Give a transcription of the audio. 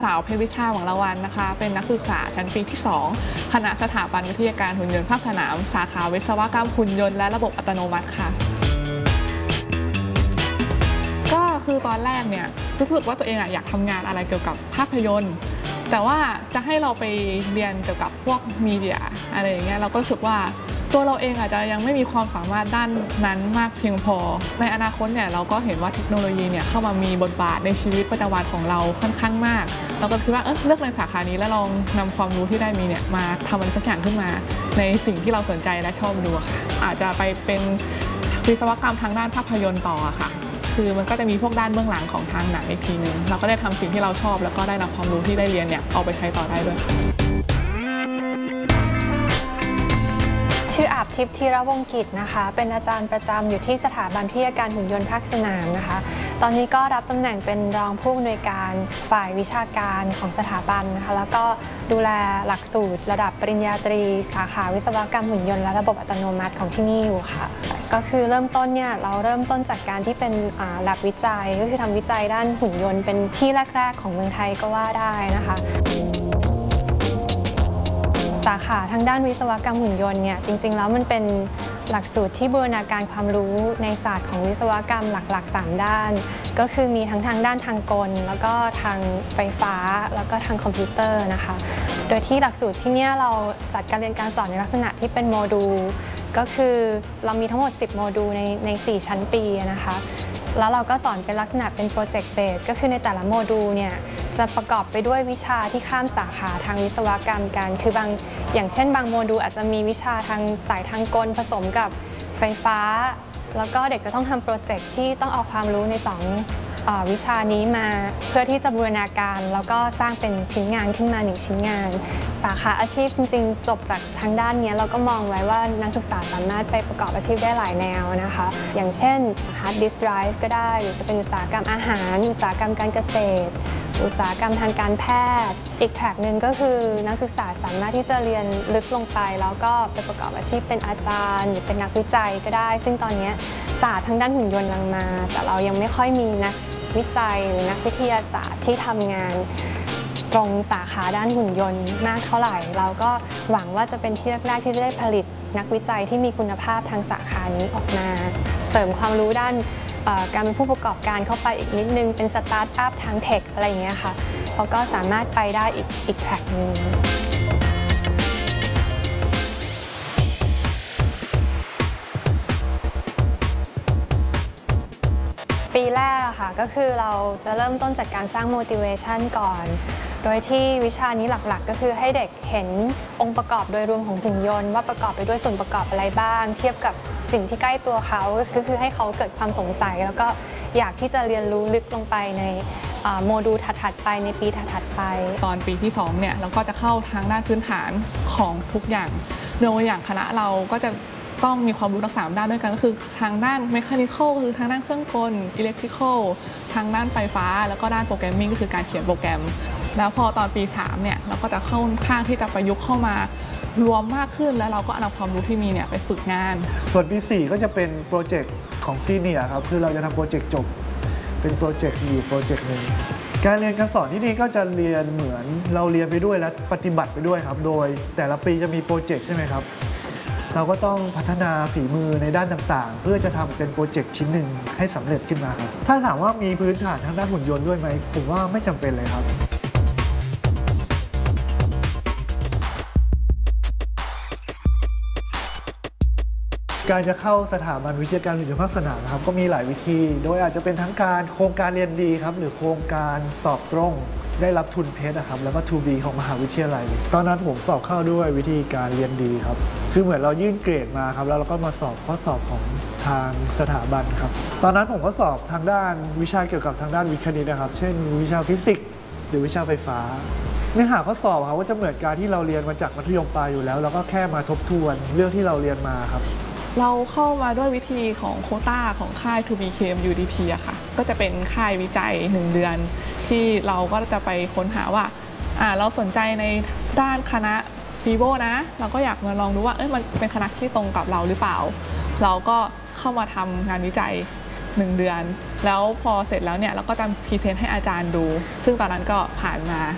สาวเพชรวิชาหวังละวันนะคะเป็นนักศึกษาชั้นปีที่2คณะสถาบันวิทยาการหุ่นยนต์ภาคสนามสาขาวิศวกรรมหุ่นยนต์และระบบอัตโนมัติค่ะก็คือตอนแรกเนี่ยรู้สึกว่าตัวเองอยากทำงานอะไรเกี่ยวกับภาพยนตร์แต่ว่าจะให้เราไปเรียนเกี่ยวกับพวกมีเดียอะไรอย่างเงี้ยเราก็รู้สึกว่าตัวเราเองอาจจะยังไม่มีความสามารถด้านนั้นมากเพียงพอในอนาคตเนี่ยเราก็เห็นว่าเทคโนโลยีเนี่ยเข้ามามีบทบาทในชีวิตประจำวันของเราค่อนข้างมากเราก็คิดว่าเลือกในสาขานี้แล้วลองนำความรู้ที่ได้มีเนี่ยมาทำอะไรสักอย่างขึ้นมาในสิ่งที่เราสนใจและชอบดูค่ะอาจจะไปเป็นวิศวกรรมทางด้านภาพยนตร์ต่อค่ะคือมันก็จะมีพวกด้านเบื้องหลังของทางหนังอีกทีนึงเราก็ได้ทำสิ่งที่เราชอบแล้วก็ได้นำความรู้ที่ได้เรียนเนี่ยเอาไปใช้ต่อได้ด้วยค่ะชื่ออาบทิพย์ธีรวงศ์กิจนะคะเป็นอาจารย์ประจำอยู่ที่สถาบันวิทยาการหุ่นยนต์ภาคสนามนะคะตอนนี้ก็รับตำแหน่งเป็นรองผู้อำนวยการฝ่ายวิชาการของสถาบันนะคะแล้วก็ดูแลหลักสูตรระดับปริญญาตรีสาขาวิศวกรรมหุ่นยนต์และระบบอัตโนมัติของที่นี่อยู่ค่ะก็คือเริ่มต้นเนี่ยเราเริ่มต้นจากการที่เป็นแลบวิจัยก็คือทำวิจัยด้านหุ่นยนต์เป็นที่แรกๆของเมืองไทยก็ว่าได้นะคะสาขาทางด้านวิศวกรรมหุ่นยนต์เนี่ยจริงๆแล้วมันเป็นหลักสูตรที่บูรณาการความรู้ในศาสตร์ของวิศวกรรมหลักๆ3ด้านก็คือมีทั้งทางด้านทางกลแล้วก็ทางไฟฟ้าแล้วก็ทางคอมพิวเตอร์นะคะโดยที่หลักสูตรที่นี่เราจัดการเรียนการสอนในลักษณะที่เป็นโมดูลก็คือเรามีทั้งหมด10โมดูลใน4ชั้นปีนะคะแล้วเราก็สอนเป็นลักษณะเป็นโปรเจกต์เบสก็คือในแต่ละโมดูลเนี่ยจะประกอบไปด้วยวิชาที่ข้ามสาขาทางวิศวกรรมกันคือบางอย่างเช่นบางโมดูลอาจจะมีวิชาทางสายทางกลผสมกับไฟฟ้าแล้วก็เด็กจะต้องทำโปรเจกต์ที่ต้องเอาความรู้ใน2วิชานี้มาเพื่อที่จะบูรณาการแล้วก็สร้างเป็นชิ้นงานขึ้นมา1ชิ้นงานสาขาอาชีพจริงๆจบจากทางด้านนี้เราก็มองไว้ว่านักศึกษาสามารถไปประกอบอาชีพได้หลายแนวนะคะอย่างเช่น hard disk drive ก็ได้หรือจะเป็นอุตสาหกรรมอาหารอุตสาหกรรมการเกษตรอุตสาหกรรมทางการแพทย์อีกแทร็กหนึ่งก็คือนักศึกษาสามารถที่จะเรียนลึกลงไปแล้วก็ไปประกอบอาชีพเป็นอาจารย์หรือเป็นนักวิจัยก็ได้ซึ่งตอนนี้ศาสตร์ทางด้านหุ่นยนต์กำลังมาแต่เรายังไม่ค่อยมีนักวิจัยหรือนักวิทยาศาสตร์ที่ทำงานตรงสาขาด้านหุ่นยนต์มากเท่าไหร่เราก็หวังว่าจะเป็นที่แรกๆที่จะได้ผลิตนักวิจัยที่มีคุณภาพทางสาขานี้ออกมาเสริมความรู้ด้านการเป็นผู้ประกอบการเข้าไปอีกนิดนึงเป็นสตาร์ทอัพทางเทคอะไรอย่างเงี้ยค่ะเขาก็สามารถไปได้อีกแทร็กนึงปีแรกค่ะก็คือเราจะเริ่มต้นจากการสร้าง motivation ก่อนโดยที่วิชานี้หลักๆก็คือให้เด็กเห็นองค์ประกอบโดยรวมของหุ่นยนต์ว่าประกอบไปด้วยส่วนประกอบอะไรบ้างเทียบกับสิ่งที่ใกล้ตัวเขาก็คือให้เขาเกิดความสงสัยแล้วก็อยากที่จะเรียนรู้ลึกลงไปในโมดูลถัดๆไปในปีถัดๆไปตอนปีที่2เนี่ยเราก็จะเข้าทางด้านพื้นฐานของทุกอย่างโดยอย่างคณะเราก็จะต้องมีความรู้ทั้ง3ด้านด้วยกันก็คือทางด้านเมคานิคอลก็คือทางด้านเครื่องกลอิเล็กทริคอลทางด้านไฟฟ้าแล้วก็ด้านโปรแกรมมิ่งก็คือการเขียนโปรแกรมแล้วพอตอนปี3เนี่ยเราก็จะค่อนข้างที่จะประยุกต์เข้ามารวมมากขึ้นแล้วเราก็เอาความรู้ที่มีเนี่ยไปฝึกงานส่วนปี4ก็จะเป็นโปรเจกต์ของซีเนียร์ครับคือเราจะทำโปรเจกต์จบเป็นโปรเจกต์อยู่โปรเจกต์หนึ่งการเรียนการสอนที่นี่ก็จะเรียนเหมือนเราเรียนไปด้วยและปฏิบัติไปด้วยครับโดยแต่ละปีจะมีโปรเจกต์ใช่ไหมครับเราก็ต้องพัฒนาฝีมือในด้านต่างๆเพื่อจะทำเป็นโปรเจกต์ชิ้นหนึ่งให้สำเร็จขึ้นมาครับถ้าถามว่ามีพื้นฐานทางด้านหุ่นยนต์ด้วยไหมผมว่าไม่จำเป็นเลยครับการจะเข้าสถาบันวิทยาการหุ่นยนต์ภาคสนามนะครับก็มีหลายวิธีโดยอาจจะเป็นทั้งการโครงการเรียนดีครับหรือโครงการสอบตรงได้รับทุนเพชรนะครับแล้วก็ 2B ของมหาวิทยาลัยตอนนั้นผมสอบเข้าด้วยวิธีการเรียนดีครับคือเหมือนเรายื่นเกรดมาครับแล้วเราก็มาสอบข้อสอบของทางสถาบันครับตอนนั้นผมก็สอบทางด้านวิชาเกี่ยวกับทางด้านวิทย์คณิตนะครับเช่นวิชาฟิสิกส์หรือวิชาไฟฟ้าเนื้อหาข้อสอบครับก็จะเหมือนการที่เราเรียนมาจากมัธยมปลายอยู่แล้วแล้วก็แค่มาทบทวนเรื่องที่เราเรียนมาครับเราเข้ามาด้วยวิธีของโควต้าของค่าย 2BKM UDP อะค่ะก็จะเป็นค่ายวิจัย1เดือนที่เราก็จะไปค้นหาว่าเราสนใจในด้านคณะฟีโบนะเราก็อยากมาลองดูว่ามันเป็นคณะที่ตรงกับเราหรือเปล่าเราก็เข้ามาทำงานวิจัย1เดือนแล้วพอเสร็จแล้วเนี่ยเราก็จะพรีเซนต์ให้อาจารย์ดูซึ่งตอนนั้นก็ผ่านมา